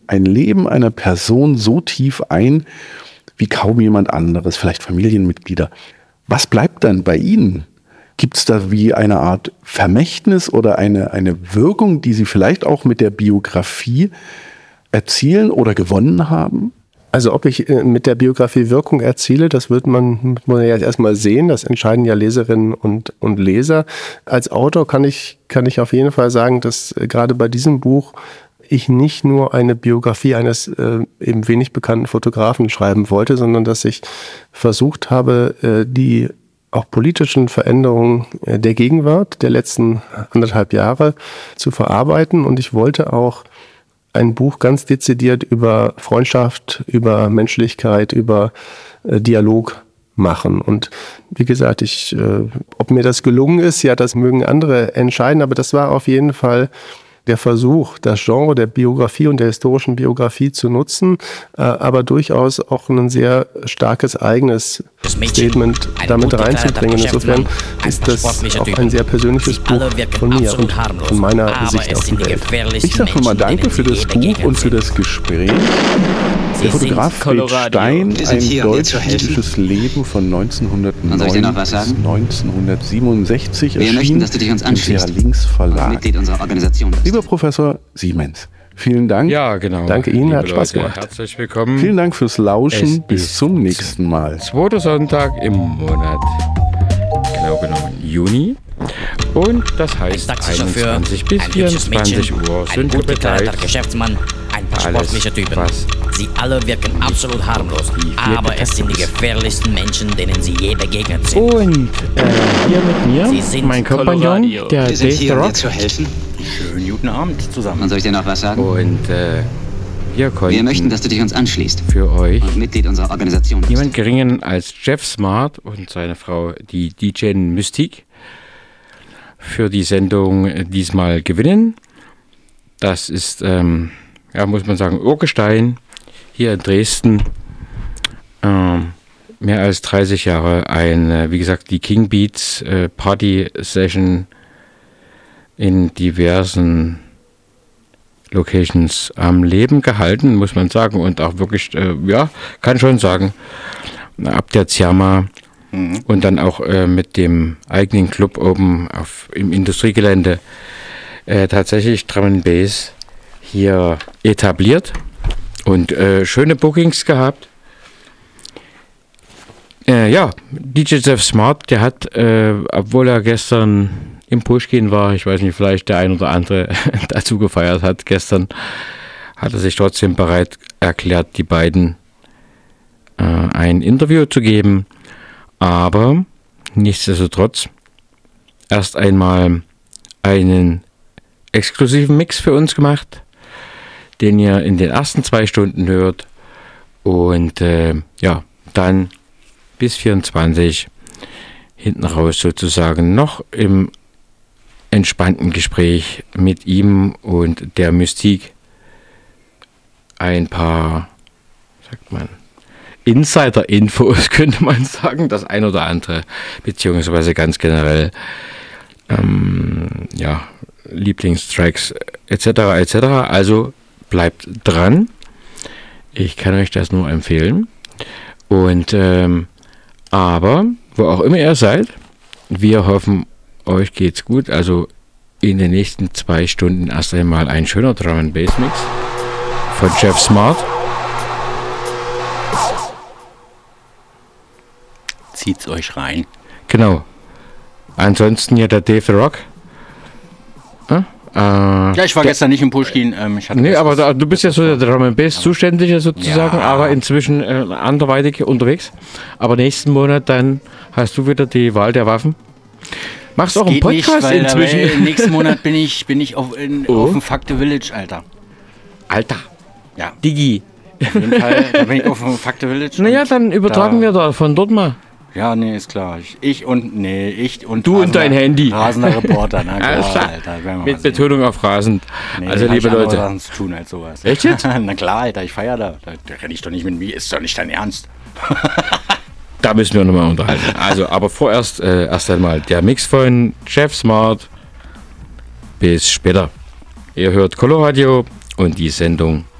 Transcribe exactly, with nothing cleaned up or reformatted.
ein Leben einer Person so tief ein wie kaum jemand anderes, vielleicht Familienmitglieder. Was bleibt dann bei Ihnen? Gibt es da wie eine Art Vermächtnis oder eine, eine Wirkung, die Sie vielleicht auch mit der Biografie erzielen oder gewonnen haben? Also ob ich mit der Biografie Wirkung erziele, das wird man, muss man ja erstmal sehen. Das entscheiden ja Leserinnen und, und Leser. Als Autor kann ich, kann ich auf jeden Fall sagen, dass gerade bei diesem Buch ich nicht nur eine Biografie eines äh, eben wenig bekannten Fotografen schreiben wollte, sondern dass ich versucht habe, äh, die auch politischen Veränderungen äh, der Gegenwart der letzten anderthalb Jahre zu verarbeiten. Und ich wollte auch ein Buch ganz dezidiert über Freundschaft, über Menschlichkeit, über äh, Dialog machen. Und wie gesagt, ich, äh, ob mir das gelungen ist, ja, das mögen andere entscheiden, aber das war auf jeden Fall der Versuch, das Genre der Biografie und der historischen Biografie zu nutzen, äh, aber durchaus auch ein sehr starkes eigenes Statement damit reinzubringen. Insofern ist das auch ein sehr persönliches Buch von mir und von meiner Sicht auf die Welt. Ich sage schon mal danke für das Buch und für das Gespräch. Der Fotograf Fred Stein, ein deutsch-jüdisches Leben von neunzehnhundertneun bis neunzehnhundertsiebenundsechzig Wir möchten, dass du dich uns anschließt. im Links Verlag. Mitglied unserer Organisation bist. Lieber Professor Siemens, vielen Dank. Ja, genau. Danke Ihnen, Liebe hat Spaß Leute, gemacht. Herzlich willkommen. Vielen Dank fürs Lauschen. Es Bis ist zum nächsten Mal. Zweiter Sonntag im Monat, genau genommen Juni. Und das heißt einundzwanzig bis vierundzwanzig Uhr sind wir bereit. Geschäftsmann, ein paar Alles, sportliche Typen. was Sie alle wirken absolut harmlos, aber es sind die gefährlichsten Menschen, denen Sie je begegnet sind. Und äh, hier mit mir, Sie sind mein Kompagnon, der Wir sind Dave the hier, um dir Rock. zu helfen. Schönen guten Abend zusammen. Und soll ich dir noch was sagen? Und äh, wir konnten Wir möchten, dass du dich uns anschließt für euch und Mitglied unserer Organisation bist. niemand geringen als Jeff Smart und seine Frau, die D J Mystique, für die Sendung diesmal gewinnen. Das ist, ähm, ja, muss man sagen, Urgestein hier in Dresden. Ähm, mehr als dreißig Jahre ein, äh, wie gesagt, die King Beats äh, Party Session in diversen Locations am Leben gehalten, muss man sagen. Und auch wirklich, äh, ja, kann schon sagen, ab der Zerma mhm. und dann auch äh, mit dem eigenen Club oben auf, im Industriegelände äh, tatsächlich Drum and Bass hier etabliert und äh, schöne Bookings gehabt. Äh, ja, D J Jeff Smart, der hat, äh, obwohl er gestern im Pushkin war, ich weiß nicht, vielleicht der ein oder andere dazu gefeiert hat gestern, hat er sich trotzdem bereit erklärt, die beiden äh, ein Interview zu geben. Aber nichtsdestotrotz erst einmal einen exklusiven Mix für uns gemacht, den ihr in den ersten zwei Stunden hört und äh, ja, dann bis vierundzwanzig hinten raus sozusagen noch im entspannten Gespräch mit ihm und der Mystique ein paar, sagt man, Insider-Infos, könnte man sagen, das ein oder andere, beziehungsweise ganz generell ähm, ja, Lieblingstracks et cetera et cetera. Also bleibt dran. Ich kann euch das nur empfehlen. Und ähm, aber, wo auch immer ihr seid, wir hoffen, euch geht's gut. Also in den nächsten zwei Stunden erst einmal ein schöner Drum and Bass Mix von Jeff Smart. Zieht's euch rein. Genau. Ansonsten ja der Dave the Rock. Äh, Ja, ich war der, gestern nicht im Pushkin. Ähm, ich hatte nee, das, aber da, du bist ja so der Drum and Bass Zuständige sozusagen, Ja. aber inzwischen äh, anderweitig unterwegs. Aber nächsten Monat dann hast du wieder die Wahl der Waffen. Machst auch einen geht nicht, Podcast weil inzwischen? dabei, nächsten Monat bin ich, bin ich auf, in, Oh. auf dem Fuck the Village, Alter. Alter, Ja, Digi. auf jeden Fall. Da bin ich auf dem Fuck the Village. Naja, und dann übertragen da, wir da von dort mal. Ja, nee, ist klar. Ich, ich und, nee, ich und Du und dein Handy. Rasender Reporter, na klar, Alles klar. Alter. werden wir mal Mit sehen. Betonung auf rasend. Nee, also, hab liebe ich andere Leute. Sachen zu tun als sowas. Echt jetzt? Na klar, Alter, ich feier da. Da, da renne ich doch nicht mit mir. Ist doch nicht dein Ernst. Da müssen wir nochmal unterhalten. Also, aber vorerst äh, erst einmal der Mix von Jeff Smart. Bis später. Ihr hört Coloradio und die Sendung